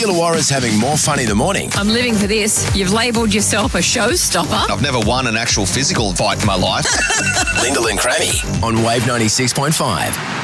Illawarra's having more fun in the morning. I'm living for this. You've labelled yourself a showstopper. I've never won an actual physical fight in my life. Lyndall and Crammy on Wave 96.5.